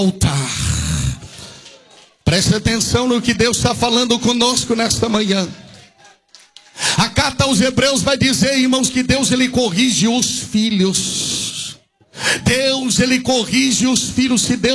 altar. Preste atenção no que Deus está falando conosco nesta manhã. A carta aos Hebreus vai dizer, irmãos, que Deus ele corrige os filhos. Deus ele corrige os filhos. Se Deus